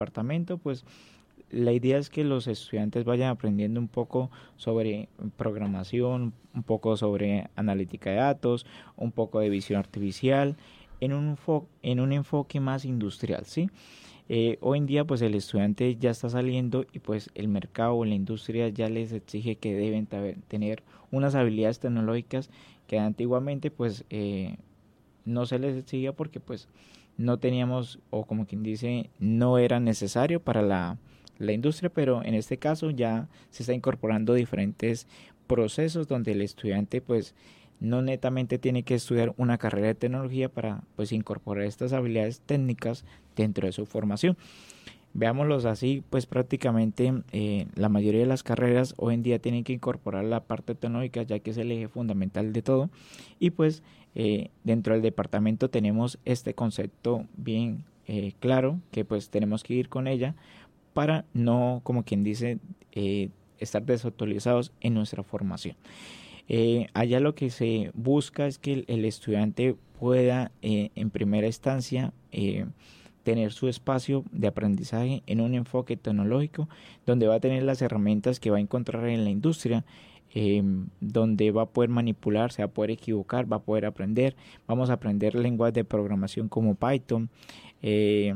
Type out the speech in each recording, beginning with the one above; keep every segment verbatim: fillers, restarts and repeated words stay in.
departamento, pues la idea es que los estudiantes vayan aprendiendo un poco sobre programación, un poco sobre analítica de datos, un poco de visión artificial, en un, enfo- en un enfoque más industrial, ¿sí? Eh, hoy en día pues el estudiante ya está saliendo y pues el mercado o la industria ya les exige que deben taber- tener unas habilidades tecnológicas que antiguamente pues eh, no se les exigía porque pues no teníamos, o como quien dice, no era necesario para la, la industria, pero en este caso ya se está incorporando diferentes procesos donde el estudiante pues no netamente tiene que estudiar una carrera de tecnología para pues incorporar estas habilidades técnicas dentro de su formación. Veámoslos así, pues prácticamente eh, la mayoría de las carreras hoy en día tienen que incorporar la parte tecnológica ya que es el eje fundamental de todo, y pues eh, dentro del departamento tenemos este concepto bien eh, claro que pues tenemos que ir con ella para no, como quien dice, eh, estar desactualizados en nuestra formación. Eh, allá lo que se busca es que el, el estudiante pueda eh, en primera instancia eh, tener su espacio de aprendizaje en un enfoque tecnológico donde va a tener las herramientas que va a encontrar en la industria, eh, donde va a poder manipular, se va a poder equivocar, va a poder aprender. Vamos a aprender lenguajes de programación como Python, eh,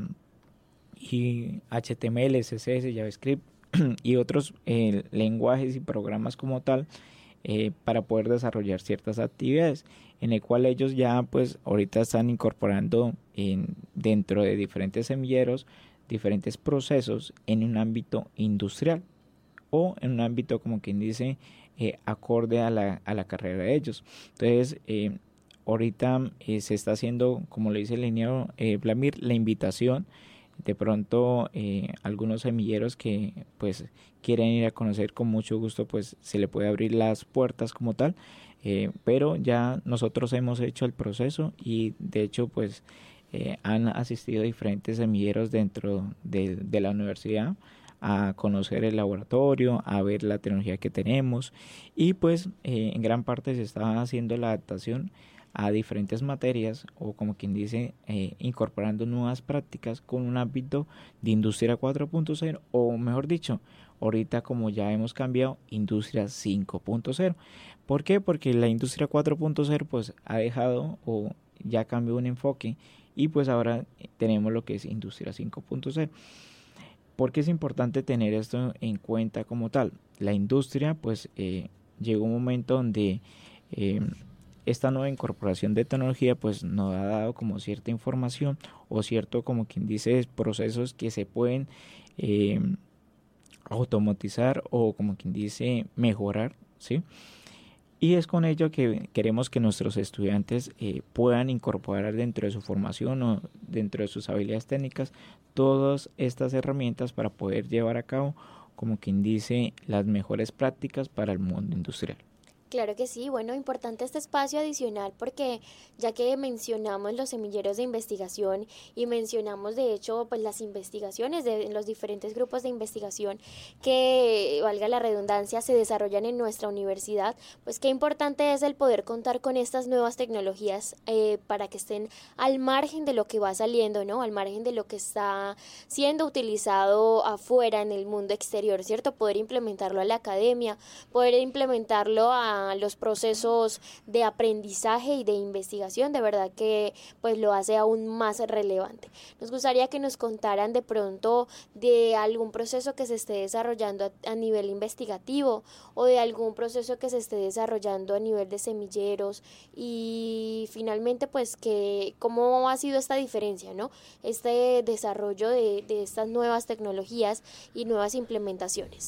y H T M L, C S S, JavaScript y otros eh, lenguajes y programas como tal, eh, para poder desarrollar ciertas actividades en el cual ellos ya pues ahorita están incorporando en, dentro de diferentes semilleros diferentes procesos en un ámbito industrial o en un ámbito como quien dice eh, acorde a la, a la carrera de ellos. Entonces eh, ahorita eh, se está haciendo, como le dice el ingeniero eh, Vladimir, la invitación de pronto eh, algunos semilleros que pues quieren ir a conocer, con mucho gusto pues se le puede abrir las puertas como tal, eh, pero ya nosotros hemos hecho el proceso y de hecho pues eh, han asistido diferentes semilleros dentro de, de la universidad a conocer el laboratorio, a ver la tecnología que tenemos, y pues eh, en gran parte se está haciendo la adaptación a diferentes materias, o como quien dice eh, incorporando nuevas prácticas con un ámbito de industria cuatro punto cero, o mejor dicho, ahorita como ya hemos cambiado, industria cinco punto cero. ¿Por qué? Porque la industria cuatro punto cero pues ha dejado o ya cambió un enfoque y pues ahora tenemos lo que es industria cinco punto cero. ¿Por qué es importante tener esto en cuenta como tal? La industria pues eh, llegó un momento donde eh, esta nueva incorporación de tecnología pues nos ha dado como cierta información o cierto, como quien dice, procesos que se pueden eh, automatizar o como quien dice mejorar, ¿sí? Y es con ello que queremos que nuestros estudiantes eh, puedan incorporar dentro de su formación o dentro de sus habilidades técnicas todas estas herramientas para poder llevar a cabo, como quien dice, las mejores prácticas para el mundo industrial. Claro que sí, bueno, importante este espacio adicional porque ya que mencionamos los semilleros de investigación y mencionamos de hecho pues las investigaciones de los diferentes grupos de investigación que, valga la redundancia, se desarrollan en nuestra universidad, pues qué importante es el poder contar con estas nuevas tecnologías eh, para que estén al margen de lo que va saliendo, ¿no? Al margen de lo que está siendo utilizado afuera en el mundo exterior, ¿cierto? Poder implementarlo a la academia, poder implementarlo a los procesos de aprendizaje y de investigación, de verdad que pues lo hace aún más relevante. Nos gustaría que nos contaran de pronto de algún proceso que se esté desarrollando a, a nivel investigativo o de algún proceso que se esté desarrollando a nivel de semilleros y finalmente pues que cómo ha sido esta diferencia, ¿no? Este desarrollo de, de estas nuevas tecnologías y nuevas implementaciones.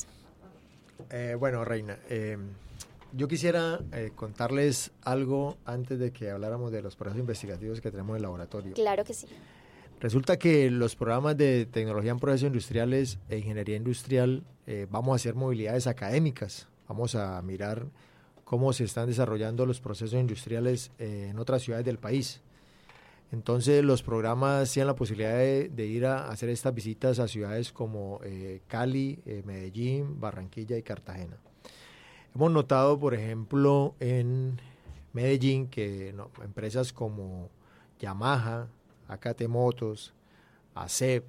Eh, bueno, Reina, eh, yo quisiera eh, contarles algo antes de que habláramos de los procesos investigativos que tenemos en el laboratorio. Claro que sí. Resulta que los programas de tecnología en procesos industriales e ingeniería industrial eh, vamos a hacer movilidades académicas. Vamos a mirar cómo se están desarrollando los procesos industriales eh, en otras ciudades del país. Entonces los programas tienen la posibilidad de, de ir a hacer estas visitas a ciudades como eh, Cali, eh, Medellín, Barranquilla y Cartagena. Hemos notado, por ejemplo, en Medellín que no, empresas como Yamaha, A K T Motos, A S E P,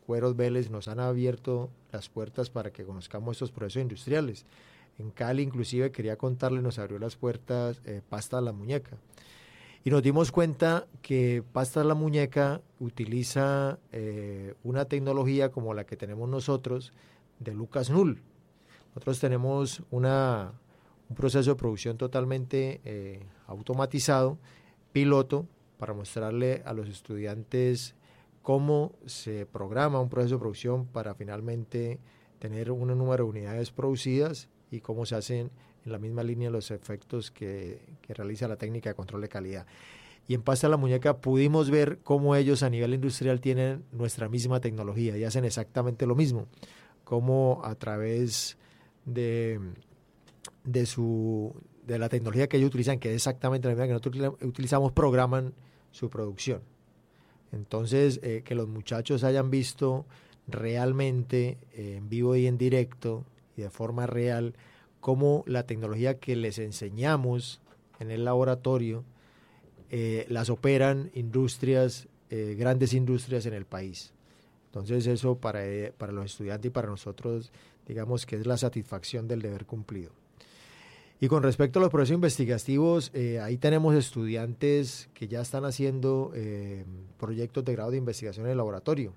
Cueros Vélez nos han abierto las puertas para que conozcamos estos procesos industriales. En Cali, inclusive, quería contarle, nos abrió las puertas eh, Pasta La Muñeca. Y nos dimos cuenta que Pasta La Muñeca utiliza eh, una tecnología como la que tenemos nosotros de Lucas Null. Nosotros tenemos una, un proceso de producción totalmente eh, automatizado, piloto, para mostrarle a los estudiantes cómo se programa un proceso de producción para finalmente tener un número de unidades producidas y cómo se hacen en la misma línea los efectos que, que realiza la técnica de control de calidad. Y en Pasta La Muñeca pudimos ver cómo ellos a nivel industrial tienen nuestra misma tecnología y hacen exactamente lo mismo, cómo a través de, de, su, de la tecnología que ellos utilizan, que es exactamente la misma que nosotros utilizamos, programan su producción. Entonces, eh, que los muchachos hayan visto realmente eh, en vivo y en directo y de forma real cómo la tecnología que les enseñamos en el laboratorio eh, las operan industrias, eh, grandes industrias en el país. Entonces eso para, eh, para los estudiantes y para nosotros, digamos que es la satisfacción del deber cumplido. Y con respecto a los procesos investigativos, eh, ahí tenemos estudiantes que ya están haciendo eh, proyectos de grado de investigación en el laboratorio.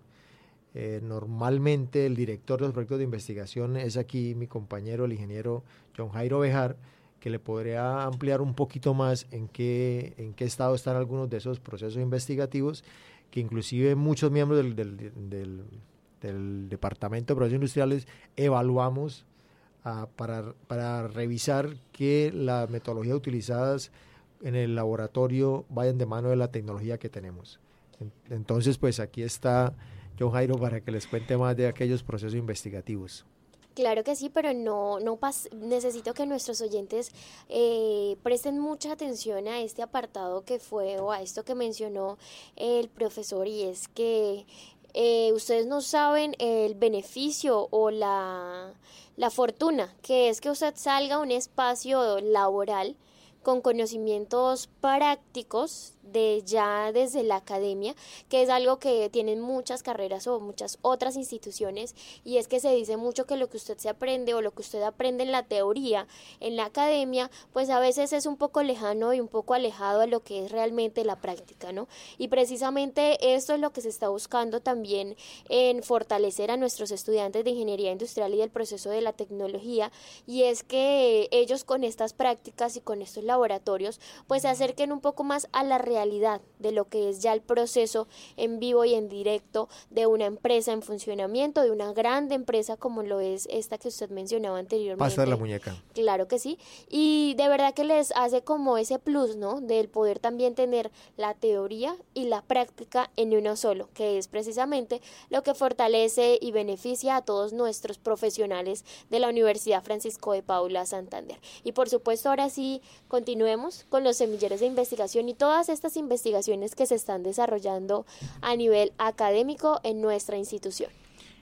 Eh, normalmente el director de los proyectos de investigación es aquí mi compañero, el ingeniero John Jairo Bejar, que le podría ampliar un poquito más en qué, en qué estado están algunos de esos procesos investigativos, que inclusive muchos miembros del, del, del, del Departamento de Procesos Industriales evaluamos a, para, para revisar que las metodologías utilizadas en el laboratorio vayan de mano de la tecnología que tenemos. Entonces, pues aquí está John Jairo para que les cuente más de aquellos procesos investigativos. Claro que sí, pero no, no pas- necesito que nuestros oyentes eh, presten mucha atención a este apartado que fue o a esto que mencionó el profesor, y es que eh, ustedes no saben el beneficio o la, la fortuna que es que usted salga a un espacio laboral con conocimientos prácticos de ya desde la academia, que es algo que tienen muchas carreras o muchas otras instituciones, y es que se dice mucho que lo que usted se aprende o lo que usted aprende en la teoría, en la academia, pues a veces es un poco lejano y un poco alejado a lo que es realmente la práctica, ¿no? Y precisamente esto es lo que se está buscando también en fortalecer a nuestros estudiantes de ingeniería industrial y del proceso de la tecnología, y es que ellos con estas prácticas y con estos laboratorios pues se acerquen un poco más a la realidad de lo que es ya el proceso en vivo y en directo de una empresa en funcionamiento, de una grande empresa como lo es esta que usted mencionaba anteriormente. Pasta La Muñeca. Claro que sí, y de verdad que les hace como ese plus, ¿no? Del poder también tener la teoría y la práctica en uno solo, que es precisamente lo que fortalece y beneficia a todos nuestros profesionales de la Universidad Francisco de Paula Santander. Y por supuesto, ahora sí, continuemos con los semilleros de investigación y todas estas investigaciones que se están desarrollando a nivel académico en nuestra institución.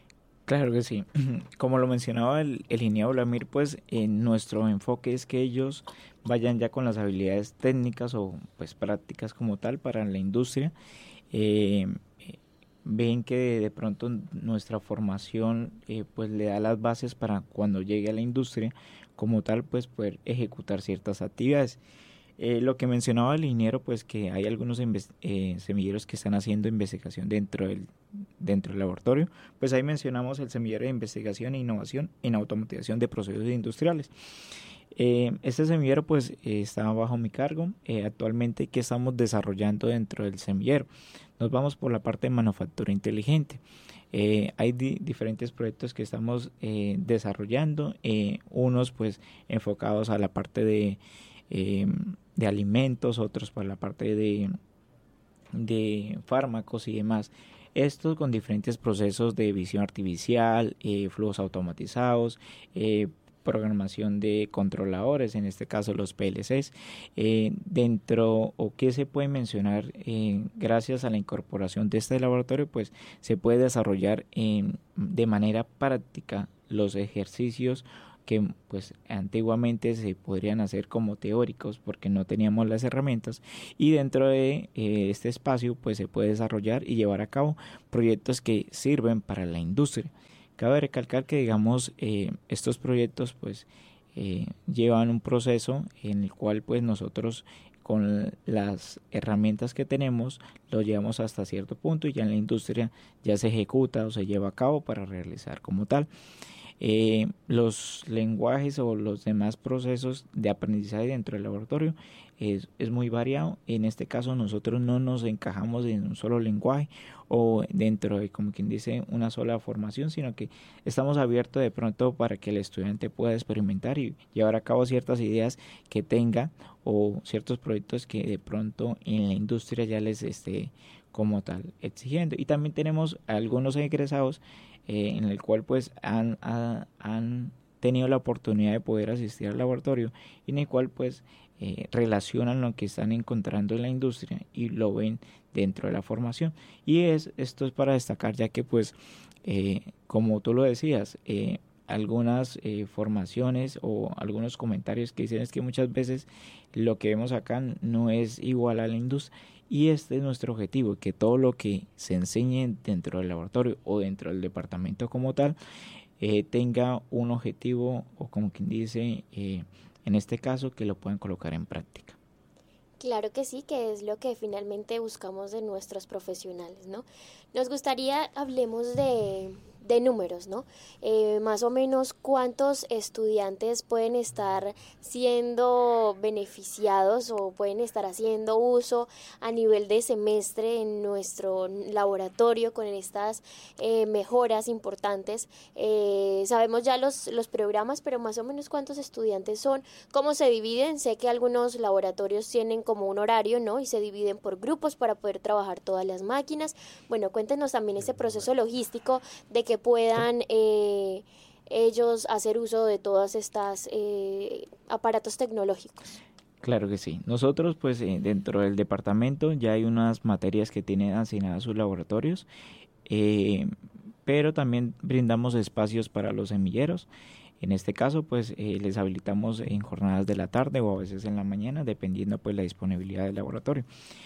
Claro que sí. Como lo mencionaba el, el ingeniero Vladimir, pues eh, nuestro enfoque es que ellos vayan ya con las habilidades técnicas o pues prácticas como tal para la industria. Eh, ven que de, de pronto nuestra formación eh, pues le da las bases para cuando llegue a la industria como tal pues poder ejecutar ciertas actividades. Eh, lo que mencionaba el ingeniero, pues que hay algunos eh, semilleros que están haciendo investigación dentro del, dentro del laboratorio, pues ahí mencionamos el semillero de investigación e innovación en automatización de procesos industriales. Eh, este semillero pues eh, está bajo mi cargo. Eh, actualmente, ¿qué estamos desarrollando dentro del semillero? Nos vamos por la parte de manufactura inteligente. Eh, hay di- diferentes proyectos que estamos eh, desarrollando, eh, unos pues enfocados a la parte de Eh, de alimentos, otros para la parte de, de fármacos y demás. Estos con diferentes procesos de visión artificial, eh, flujos automatizados, eh, programación de controladores, en este caso los P L Cs. Eh, dentro, o qué se puede mencionar, eh, gracias a la incorporación de este laboratorio, pues se puede desarrollar eh, de manera práctica los ejercicios que pues antiguamente se podrían hacer como teóricos porque no teníamos las herramientas, y dentro de eh, este espacio pues se puede desarrollar y llevar a cabo proyectos que sirven para la industria. Cabe recalcar que digamos eh, estos proyectos pues eh, llevan un proceso en el cual pues nosotros con las herramientas que tenemos lo llevamos hasta cierto punto y ya en la industria ya se ejecuta o se lleva a cabo para realizar como tal. Eh, los lenguajes o los demás procesos de aprendizaje dentro del laboratorio es, es muy variado. En este caso nosotros no nos encajamos en un solo lenguaje o dentro de, como quien dice, una sola formación, sino que estamos abiertos de pronto para que el estudiante pueda experimentar y llevar a cabo ciertas ideas que tenga o ciertos proyectos que de pronto en la industria ya les esté como tal exigiendo. Y también tenemos algunos egresados eh, en el cual pues han, ha, han tenido la oportunidad de poder asistir al laboratorio y en el cual pues eh, relacionan lo que están encontrando en la industria y lo ven dentro de la formación. Y es esto es para destacar, ya que pues eh, como tú lo decías, eh, algunas eh, formaciones o algunos comentarios que dicen es que muchas veces lo que vemos acá no es igual a la industria, y este es nuestro objetivo, que todo lo que se enseñe dentro del laboratorio o dentro del departamento como tal eh, tenga un objetivo, o como quien dice eh, en este caso, que lo puedan colocar en práctica. Claro que sí, que es lo que finalmente buscamos de nuestros profesionales, ¿no? Nos gustaría, hablemos de, de números, ¿no? Eh, más o menos cuántos estudiantes pueden estar siendo beneficiados o pueden estar haciendo uso a nivel de semestre en nuestro laboratorio con estas eh, mejoras importantes. Eh, sabemos ya los, los programas, pero más o menos cuántos estudiantes son, cómo se dividen. Sé que algunos laboratorios tienen como un horario, ¿no? Y se dividen por grupos para poder trabajar todas las máquinas. Bueno, cuéntenos también ese proceso logístico de que puedan eh, ellos hacer uso de todas estas eh, aparatos tecnológicos. Claro que sí. Nosotros pues eh, dentro del departamento ya hay unas materias que tienen asignadas sus laboratorios, eh, pero también brindamos espacios para los semilleros. En este caso pues eh, les habilitamos en jornadas de la tarde o a veces en la mañana, dependiendo pues la disponibilidad del laboratorio.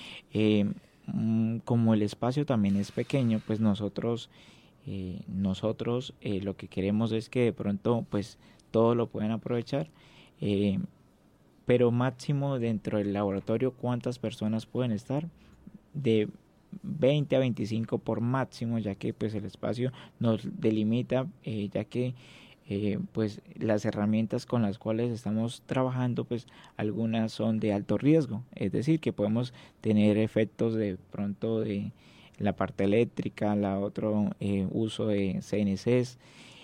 Eh, como el espacio también es pequeño, pues nosotros eh, nosotros eh, lo que queremos es que de pronto pues todo lo puedan aprovechar, eh, pero máximo dentro del laboratorio cuántas personas pueden estar, de veinte a veinticinco por máximo, ya que pues el espacio nos delimita, eh, ya que Eh, pues las herramientas con las cuales estamos trabajando pues algunas son de alto riesgo, es decir que podemos tener efectos de pronto de la parte eléctrica, la otro eh, uso de C N Cs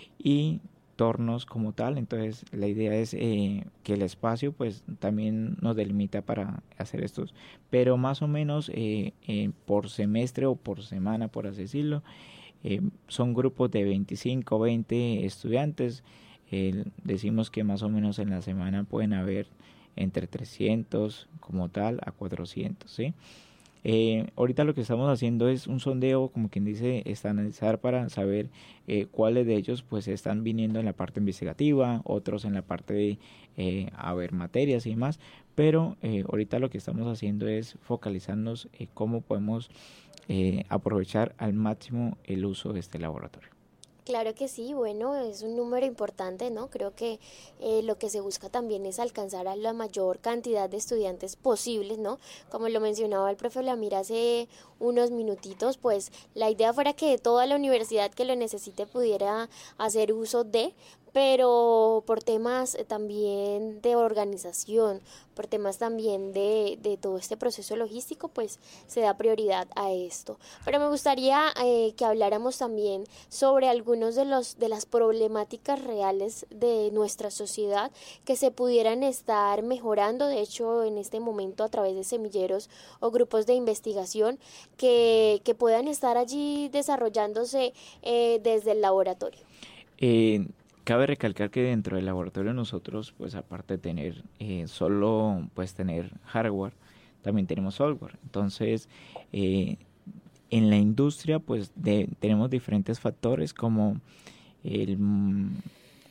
y tornos como tal. Entonces la idea es eh, que el espacio pues también nos delimita para hacer estos, pero más o menos eh, eh, por semestre o por semana, por así decirlo, Eh, son grupos de veinticinco, veinte estudiantes. Eh, decimos que más o menos en la semana pueden haber entre trescientos como tal a cuatrocientos, ¿sí? Eh, ahorita lo que estamos haciendo es un sondeo, como quien dice, estandarizar para saber eh, cuáles de ellos pues están viniendo en la parte investigativa, otros en la parte de eh, a ver materias y demás, pero eh, ahorita lo que estamos haciendo es focalizarnos en eh, cómo podemos eh, aprovechar al máximo el uso de este laboratorio. Claro que sí, bueno, es un número importante, ¿no? Creo que eh, lo que se busca también es alcanzar a la mayor cantidad de estudiantes posibles, ¿no? Como lo mencionaba el profe Lamir hace unos minutitos, pues la idea fuera que toda la universidad que lo necesite pudiera hacer uso de, pero por temas también de organización, por temas también de, de todo este proceso logístico, pues se da prioridad a esto. Pero me gustaría eh, que habláramos también sobre algunos de los de las problemáticas reales de nuestra sociedad que se pudieran estar mejorando, de hecho en este momento a través de semilleros o grupos de investigación que, que puedan estar allí desarrollándose eh, desde el laboratorio. Eh, Cabe recalcar que dentro del laboratorio nosotros, pues aparte de tener eh, solo pues tener hardware, también tenemos software. Entonces, eh, en la industria, pues de, tenemos diferentes factores como el,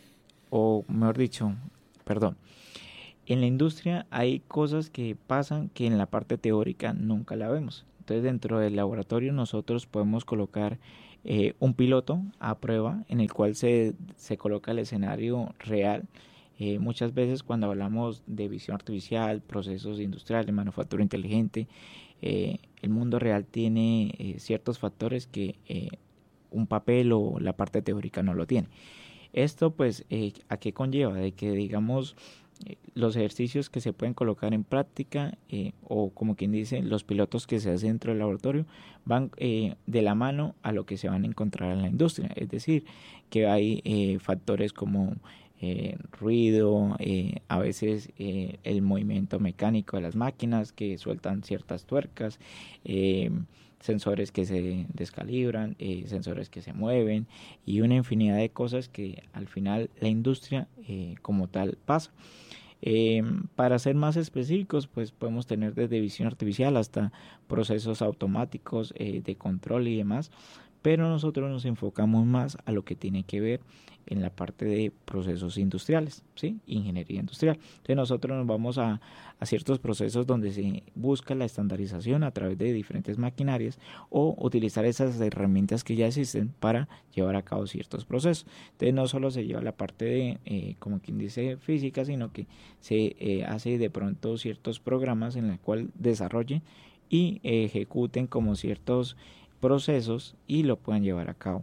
o mejor dicho, perdón, en la industria hay cosas que pasan que en la parte teórica nunca la vemos. Entonces dentro del laboratorio nosotros podemos colocar eh, un piloto a prueba en el cual se, se coloca el escenario real. Eh, muchas veces cuando hablamos de visión artificial, procesos industriales, manufactura inteligente, eh, el mundo real tiene eh, ciertos factores que eh, un papel o la parte teórica no lo tiene. Esto pues eh, ¿a qué conlleva? De que digamos eh, los ejercicios que se pueden colocar en práctica eh, o como quien dice los pilotos que se hacen dentro del laboratorio van eh, de la mano a lo que se van a encontrar en la industria, es decir, que hay eh, factores como eh, ruido, eh, a veces eh, el movimiento mecánico de las máquinas que sueltan ciertas tuercas, eh, sensores que se descalibran, eh, sensores que se mueven y una infinidad de cosas que al final la industria eh, como tal pasa. Eh, para ser más específicos, pues podemos tener desde visión artificial hasta procesos automáticos eh, de control y demás, pero nosotros nos enfocamos más a lo que tiene que ver en la parte de procesos industriales, ¿sí? Ingeniería industrial. Entonces nosotros nos vamos a, a ciertos procesos donde se busca la estandarización a través de diferentes maquinarias o utilizar esas herramientas que ya existen para llevar a cabo ciertos procesos. Entonces no solo se lleva la parte de, eh, como quien dice, física, sino que se eh, hace de pronto ciertos programas en los cuales desarrollen y eh, ejecuten como ciertos procesos y lo puedan llevar a cabo.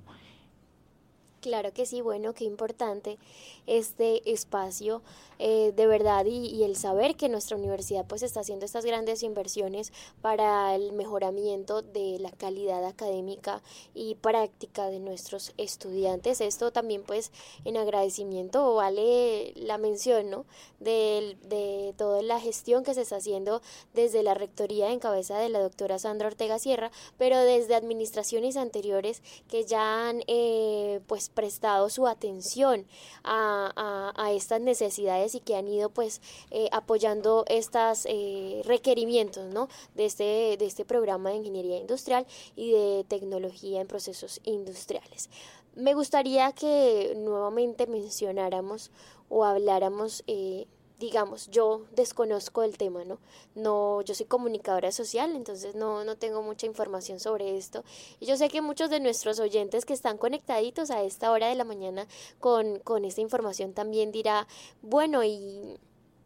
Claro que sí, bueno, qué importante este espacio eh, de verdad y, y el saber que nuestra universidad pues está haciendo estas grandes inversiones para el mejoramiento de la calidad académica y práctica de nuestros estudiantes. Esto también pues en agradecimiento vale la mención, ¿no? de, de toda la gestión que se está haciendo desde la rectoría en cabeza de la doctora Sandra Ortega Sierra, pero desde administraciones anteriores que ya han eh, pues prestado su atención a, a, a estas necesidades y que han ido pues eh, apoyando estos eh, requerimientos, ¿no? de, este, de este programa de ingeniería industrial y de tecnología en procesos industriales. Me gustaría que nuevamente mencionáramos o habláramos eh, digamos, yo desconozco el tema, ¿no? No, yo soy comunicadora social, entonces no, no tengo mucha información sobre esto. Y yo sé que muchos de nuestros oyentes que están conectaditos a esta hora de la mañana con, con esta información también dirá, bueno, ¿y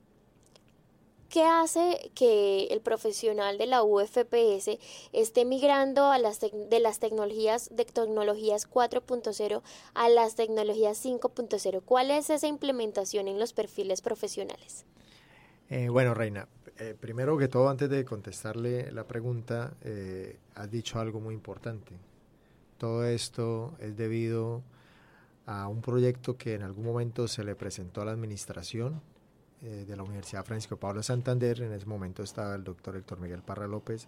qué hace que el profesional de la U F P S esté migrando a las de las tecnologías de tecnologías cuatro punto cero a las tecnologías cinco punto cero? ¿Cuál es esa implementación en los perfiles profesionales? Eh, bueno, Reina, eh, primero que todo, antes de contestarle la pregunta, eh, has dicho algo muy importante. Todo esto es debido a un proyecto que en algún momento se le presentó a la administración de la Universidad Francisco Pablo Santander. En ese momento estaba el doctor Héctor Miguel Parra López,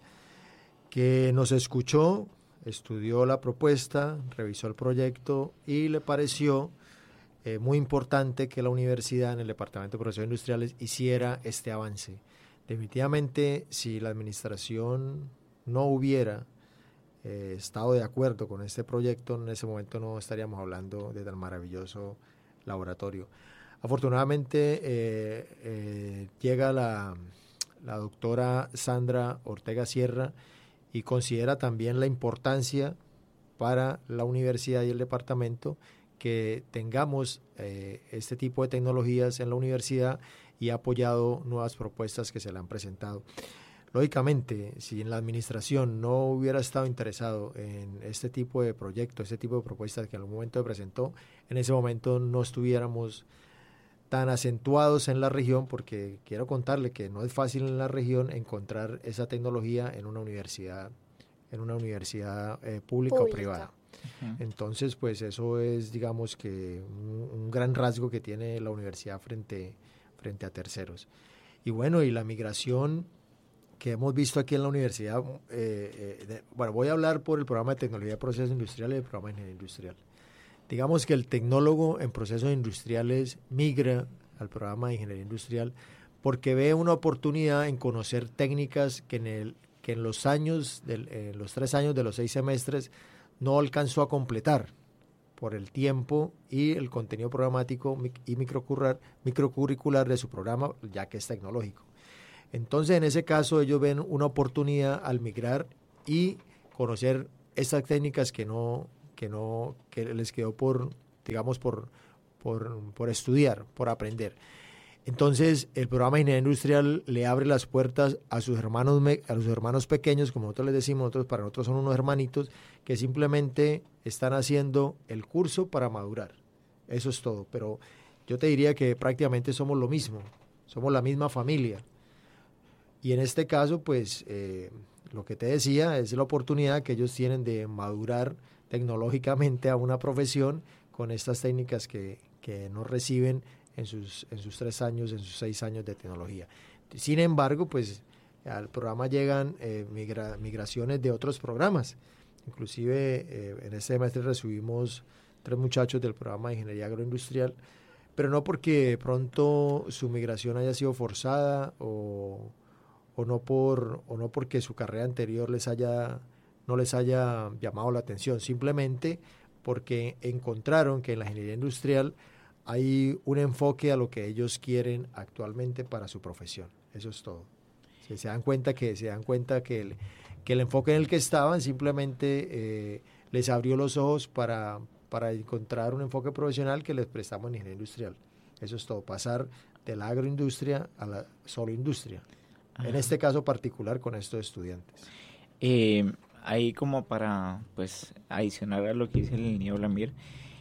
que nos escuchó, estudió la propuesta, revisó el proyecto y le pareció eh, muy importante que la universidad en el Departamento de Procesos Industriales hiciera este avance. Definitivamente, si la administración no hubiera eh, estado de acuerdo con este proyecto, en ese momento no estaríamos hablando de tan maravilloso laboratorio. Afortunadamente eh, eh, llega la, la doctora Sandra Ortega Sierra y considera también la importancia para la universidad y el departamento que tengamos eh, este tipo de tecnologías en la universidad y ha apoyado nuevas propuestas que se le han presentado. Lógicamente, si en la administración no hubiera estado interesado en este tipo de proyectos, este tipo de propuestas que en algún momento se presentó, en ese momento no estuviéramos tan acentuados en la región, porque quiero contarle que no es fácil en la región encontrar esa tecnología en una universidad, en una universidad eh, pública, pública o privada. Uh-huh. Entonces, pues eso es, digamos que un, un gran rasgo que tiene la universidad frente, frente a terceros. Y bueno, y la migración que hemos visto aquí en la universidad, eh, eh, de, bueno, voy a hablar por el programa de tecnología de procesos industriales y el programa de ingeniería industrial. Digamos que el tecnólogo en procesos industriales migra al programa de ingeniería industrial porque ve una oportunidad en conocer técnicas que en, el, que en los años, del, en los tres años de los seis semestres no alcanzó a completar por el tiempo y el contenido programático y microcurricular, microcurricular de su programa, ya que es tecnológico. Entonces, en ese caso, ellos ven una oportunidad al migrar y conocer estas técnicas que no, que no, que les quedó por, digamos, por, por, por estudiar, por aprender. Entonces, el programa de ingeniería industrial le abre las puertas a sus hermanos, a los hermanos pequeños, como nosotros les decimos, nosotros, para nosotros son unos hermanitos que simplemente están haciendo el curso para madurar. Eso es todo. Pero yo te diría que prácticamente somos lo mismo, somos la misma familia. Y en este caso, pues, eh, lo que te decía es la oportunidad que ellos tienen de madurar tecnológicamente a una profesión con estas técnicas que, que no reciben en sus, en sus tres años, en sus seis años de tecnología. Sin embargo, pues al programa llegan eh, migra, migraciones de otros programas. Inclusive eh, en este semestre recibimos tres muchachos del programa de Ingeniería Agroindustrial, pero no porque de pronto su migración haya sido forzada o, o, no, por, o no porque su carrera anterior les haya, no les haya llamado la atención, simplemente porque encontraron que en la ingeniería industrial hay un enfoque a lo que ellos quieren actualmente para su profesión. Eso es todo. Si se dan cuenta que se dan cuenta que el, que el enfoque en el que estaban simplemente eh, les abrió los ojos para, para encontrar un enfoque profesional que les prestamos en ingeniería industrial. Eso es todo. Pasar de la agroindustria a la solo industria. Ajá. En este caso particular con estos estudiantes. Eh, ahí como para pues adicionar a lo que dice el ingeniero Vladimir,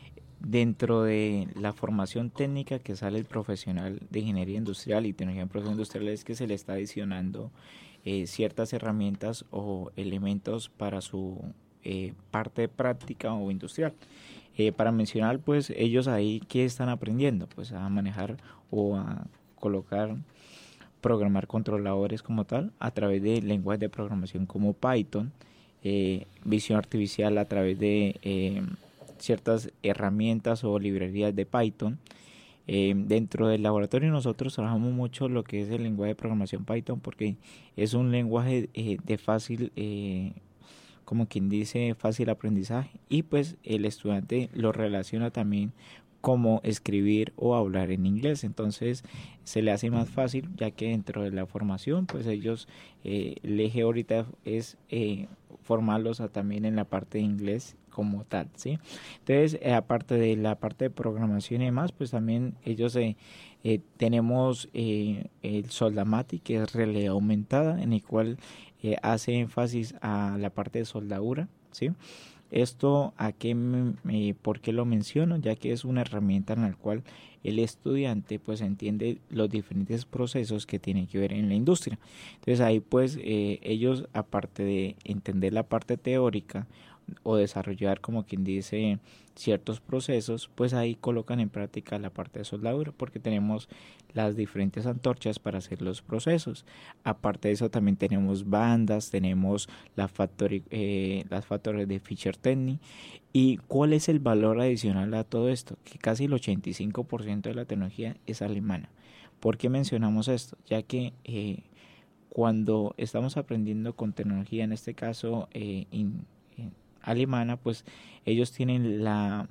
dentro de la formación técnica que sale el profesional de ingeniería industrial y tecnología en procesos industriales es que se le está adicionando eh, ciertas herramientas o elementos para su eh, parte práctica o industrial. Eh, para mencionar, pues ellos ahí, ¿qué están aprendiendo? Pues a manejar o a colocar, programar controladores como tal a través de lenguajes de programación como Python, eh, visión artificial a través de eh, ciertas herramientas o librerías de Python. Eh, dentro del laboratorio nosotros trabajamos mucho lo que es el lenguaje de programación Python porque es un lenguaje eh, de fácil, eh, como quien dice, fácil aprendizaje y pues el estudiante lo relaciona también como escribir o hablar en inglés, entonces se le hace más fácil ya que dentro de la formación pues ellos, eh, el eje ahorita es eh, formarlos a, también en la parte de inglés como tal, ¿sí? Entonces, eh, aparte de la parte de programación y demás, pues también ellos eh, eh, tenemos eh, el Soldamatic, que es realidad aumentada, en el cual eh, hace énfasis a la parte de soldadura, ¿sí? Esto, ¿a qué me, eh, ¿por qué lo menciono? Ya que es una herramienta en la cual el estudiante pues entiende los diferentes procesos que tienen que ver en la industria. Entonces ahí pues eh, ellos, aparte de entender la parte teórica o desarrollar, como quien dice, ciertos procesos, pues ahí colocan en práctica la parte de soldadura porque tenemos las diferentes antorchas para hacer los procesos. Aparte de eso también tenemos bandas, tenemos la factory, eh, las factories de Fischer-Tecnic. ¿Y cuál es el valor adicional a todo esto? Que casi el ochenta y cinco por ciento de la tecnología es alemana. ¿Por qué mencionamos esto? Ya que eh, cuando estamos aprendiendo con tecnología, en este caso eh, in, alemana, pues ellos tienen la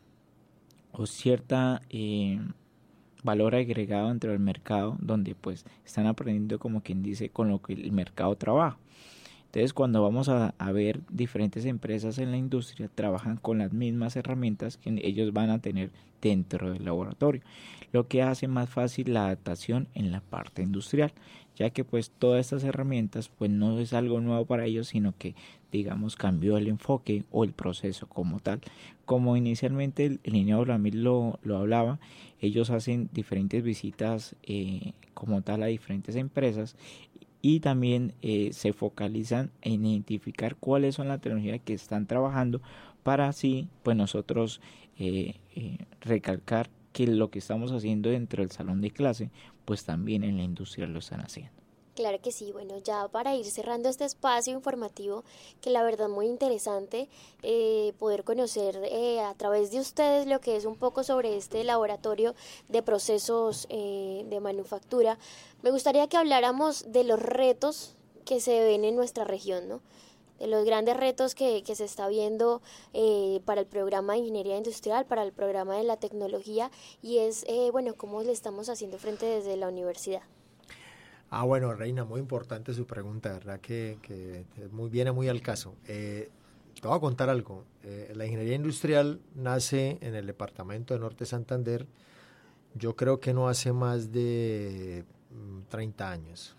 o cierta eh, valor agregado dentro del mercado donde pues están aprendiendo, como quien dice, con lo que el mercado trabaja. Entonces cuando vamos a, a ver diferentes empresas en la industria trabajan con las mismas herramientas que ellos van a tener dentro del laboratorio, lo que hace más fácil la adaptación en la parte industrial, ya que pues todas estas herramientas pues no es algo nuevo para ellos, sino que digamos cambió el enfoque o el proceso como tal. Como inicialmente el, el ingeniero Vladimir lo, lo hablaba, ellos hacen diferentes visitas eh, como tal a diferentes empresas y también eh, se focalizan en identificar cuáles son las tecnologías que están trabajando para así pues nosotros eh, eh, recalcar que lo que estamos haciendo dentro del salón de clase pues también en la industria lo están haciendo. Claro que sí, bueno, ya para ir cerrando este espacio informativo, que la verdad muy interesante, eh, poder conocer eh, a través de ustedes lo que es un poco sobre este laboratorio de procesos eh, de manufactura, me gustaría que habláramos de los retos que se ven en nuestra región, ¿no? de los grandes retos que, que se está viendo eh, para el programa de ingeniería industrial, para el programa de la tecnología, y es, eh, bueno, cómo le estamos haciendo frente desde la universidad. Ah, bueno, Reina, muy importante su pregunta, ¿verdad? Que, que muy, viene muy al caso. Eh, te voy a contar algo. Eh, la ingeniería industrial nace en el departamento de Norte Santander, yo creo que no hace más de mm, treinta años.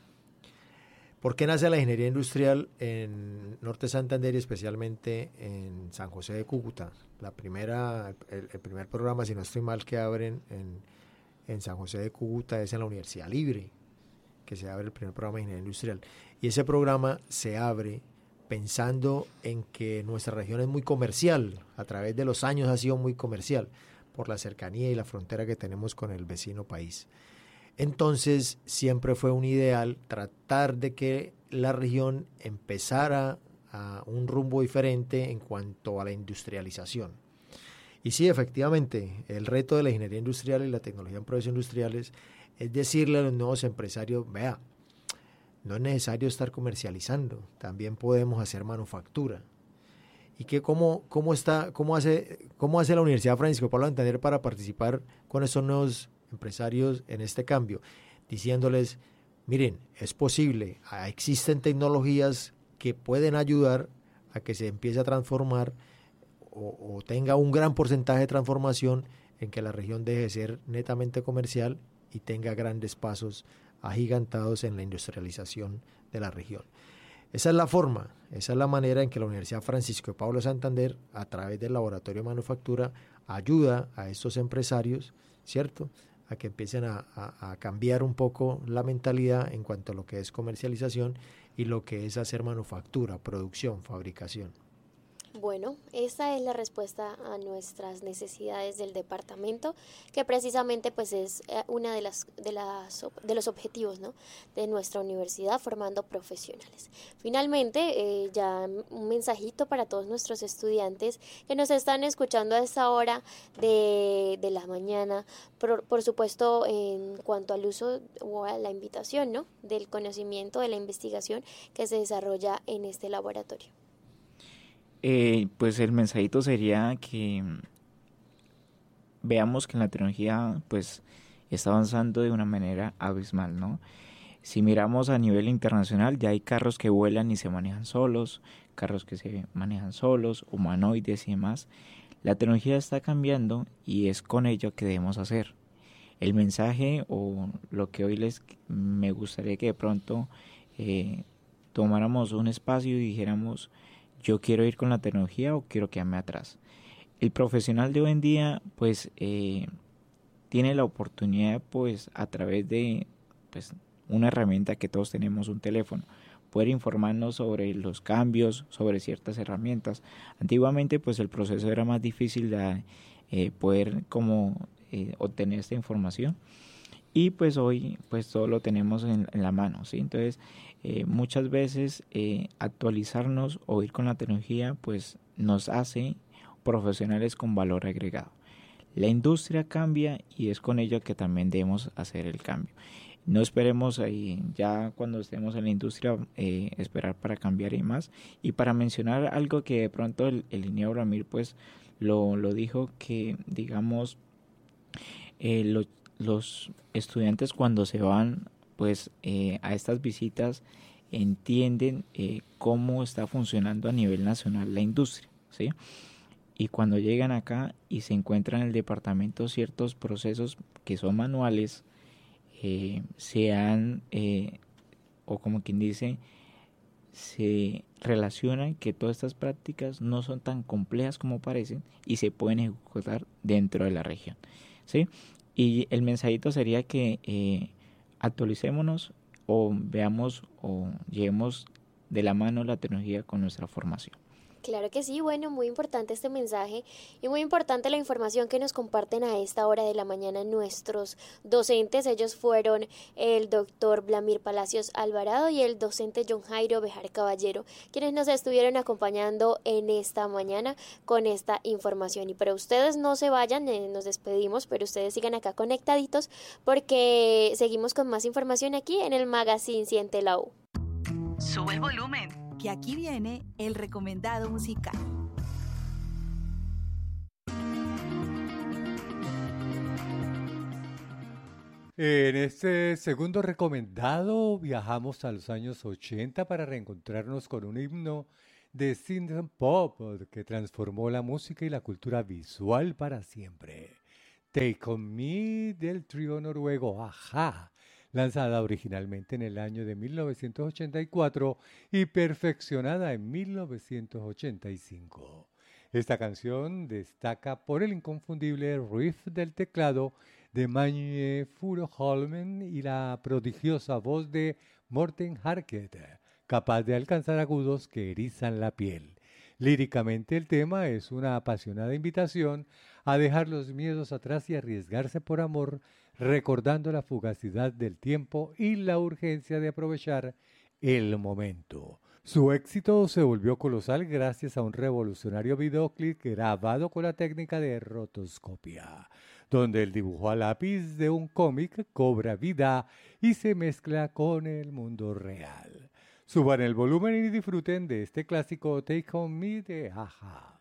¿Por qué nace la ingeniería industrial en Norte Santander y especialmente en San José de Cúcuta? La primera, el, el primer programa, si no estoy mal, que abren en, en San José de Cúcuta es en la Universidad Libre, que se abre el primer programa de ingeniería industrial. Y ese programa se abre pensando en que nuestra región es muy comercial, a través de los años ha sido muy comercial, por la cercanía y la frontera que tenemos con el vecino país. Entonces, siempre fue un ideal tratar de que la región empezara a un rumbo diferente en cuanto a la industrialización. Y sí, efectivamente, el reto de la ingeniería industrial y la tecnología en procesos industriales es decirle a los nuevos empresarios, vea, no es necesario estar comercializando, también podemos hacer manufactura. ¿Y que cómo, cómo, está, cómo, hace, cómo hace la Universidad Francisco Pablo Santander para participar con estos nuevos empresarios en este cambio? Diciéndoles, miren, es posible, existen tecnologías que pueden ayudar a que se empiece a transformar o, o tenga un gran porcentaje de transformación en que la región deje de ser netamente comercial y tenga grandes pasos agigantados en la industrialización de la región. Esa es la forma, esa es la manera en que la Universidad Francisco de Pablo Santander, a través del Laboratorio de Manufactura, ayuda a estos empresarios, ¿cierto?, a que empiecen a, a, a cambiar un poco la mentalidad en cuanto a lo que es comercialización y lo que es hacer manufactura, producción, fabricación. Bueno, esa es la respuesta a nuestras necesidades del departamento, que precisamente pues es una de las de las de los objetivos, ¿no?, de nuestra universidad, formando profesionales. Finalmente, eh, ya un mensajito para todos nuestros estudiantes que nos están escuchando a esta hora de, de la mañana, por, por supuesto en cuanto al uso o a la invitación, ¿no?, del conocimiento, de la investigación que se desarrolla en este laboratorio. Eh, pues el mensajito sería que veamos que la tecnología pues está avanzando de una manera abismal, ¿no? Si miramos a nivel internacional, ya hay carros que vuelan y se manejan solos, carros que se manejan solos, humanoides y demás. La tecnología está cambiando y es con ello que debemos hacer. El mensaje o lo que hoy les me gustaría que de pronto eh, tomáramos un espacio y dijéramos: yo quiero ir con la tecnología o quiero quedarme atrás. El profesional de hoy en día pues eh, tiene la oportunidad pues a través de pues una herramienta que todos tenemos, un teléfono, poder informarnos sobre los cambios, sobre ciertas herramientas. Antiguamente pues el proceso era más difícil de eh, poder como eh, obtener esta información, y pues hoy pues todo lo tenemos en, en la mano, ¿sí? Entonces eh, muchas veces eh, actualizarnos o ir con la tecnología pues nos hace profesionales con valor agregado. La industria cambia y es con ello que también debemos hacer el cambio. No esperemos ahí ya cuando estemos en la industria eh, esperar para cambiar y más. Y para mencionar algo que de pronto el, el ingeniero Ramir pues lo, lo dijo, que digamos eh, lo los estudiantes cuando se van pues eh, a estas visitas entienden eh, cómo está funcionando a nivel nacional la industria, ¿sí? Y cuando llegan acá y se encuentran en el departamento ciertos procesos que son manuales, eh, se han eh, o como quien dice se relacionan que todas estas prácticas no son tan complejas como parecen y se pueden ejecutar dentro de la región, ¿sí? Y el mensajito sería que eh, actualicémonos o veamos o llevemos de la mano la tecnología con nuestra formación. Claro que sí, bueno, muy importante este mensaje y muy importante la información que nos comparten a esta hora de la mañana nuestros docentes. Ellos fueron el doctor Vladimir Palacios Alvarado y el docente John Jairo Bejar Caballero, quienes nos estuvieron acompañando en esta mañana con esta información. Y para ustedes no se vayan, eh, nos despedimos, pero ustedes sigan acá conectaditos porque seguimos con más información aquí en el Magazine Siente la U. Sube el volumen. porque aquí viene el recomendado musical. En este segundo recomendado viajamos a los años ochenta para reencontrarnos con un himno de synth pop que transformó la música y la cultura visual para siempre. Take On Me del trío noruego A-ha, lanzada originalmente en el año de mil novecientos ochenta y cuatro y perfeccionada en mil novecientos ochenta y cinco. Esta canción destaca por el inconfundible riff del teclado de Magne Furuholmen y la prodigiosa voz de Morten Harket, capaz de alcanzar agudos que erizan la piel. Líricamente el tema es una apasionada invitación a dejar los miedos atrás y arriesgarse por amor, recordando la fugacidad del tiempo y la urgencia de aprovechar el momento. Su éxito se volvió colosal gracias a un revolucionario videoclip grabado con la técnica de rotoscopia, donde el dibujo a lápiz de un cómic cobra vida y se mezcla con el mundo real. Suban el volumen y disfruten de este clásico Take On Me de A-ha.